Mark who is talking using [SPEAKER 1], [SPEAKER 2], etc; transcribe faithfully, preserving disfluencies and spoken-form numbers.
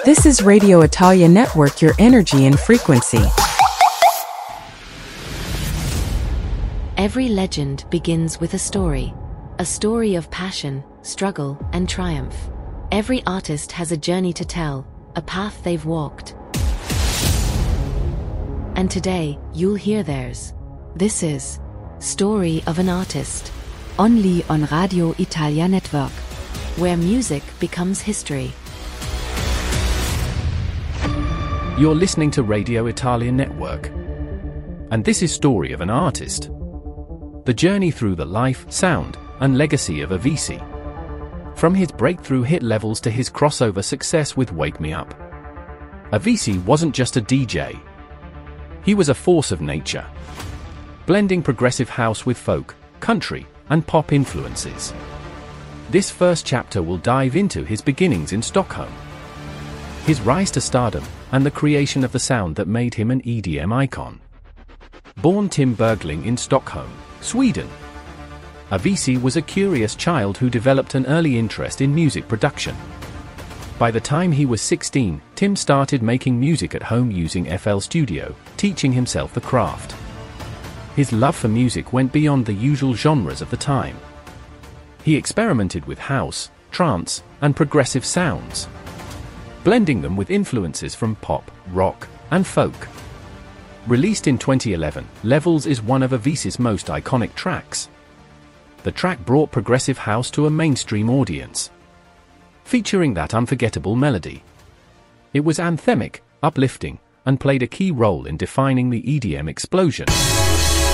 [SPEAKER 1] This is Radio Italia Network, your energy and frequency.
[SPEAKER 2] Every legend begins with a story. A story of passion, struggle, and triumph. Every artist has a journey to tell, a path they've walked. And today, you'll hear theirs. This is Story of an Artist. Only on Radio Italia Network, where music becomes history.
[SPEAKER 3] You're listening to Radio Italia Network. And this is Story of an Artist. The journey through the life, sound, and legacy of Avicii. From his breakthrough hit levels to his crossover success with Wake Me Up. Avicii wasn't just a D J. He was a force of nature, blending progressive house with folk, country, and pop influences. This first chapter will dive into his beginnings in Stockholm, his rise to stardom, and the creation of the sound that made him an E D M icon. Born Tim Bergling in Stockholm, Sweden, Avicii was a curious child who developed an early interest in music production. By the time he was sixteen, Tim started making music at home using F L Studio, teaching himself the craft. His love for music went beyond the usual genres of the time. He experimented with house, trance, and progressive sounds, blending them with influences from pop, rock, and folk. Released in twenty eleven, Levels is one of Avicii's most iconic tracks. The track brought progressive house to a mainstream audience, featuring that unforgettable melody. It was anthemic, uplifting, and played a key role in defining the E D M explosion.